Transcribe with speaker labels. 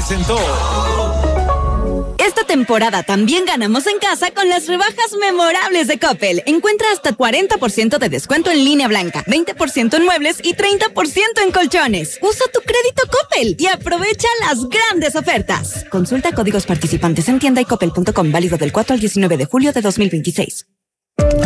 Speaker 1: presentó.
Speaker 2: Esta temporada también ganamos en casa con las rebajas memorables de Coppel. Encuentra hasta 40% de descuento en línea blanca, 20% en muebles y 30% en colchones. Usa tu crédito Coppel y aprovecha las grandes ofertas. Consulta códigos participantes en tienda y coppel.com, válido del 4 al 19 de julio de 2026.